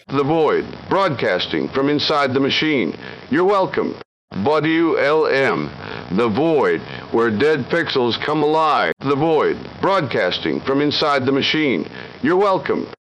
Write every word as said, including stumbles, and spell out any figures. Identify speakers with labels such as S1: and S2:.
S1: The Void, broadcasting from inside the machine. You're welcome. W L M, The Void, where dead pixels come alive. The Void, broadcasting from inside the machine. You're welcome.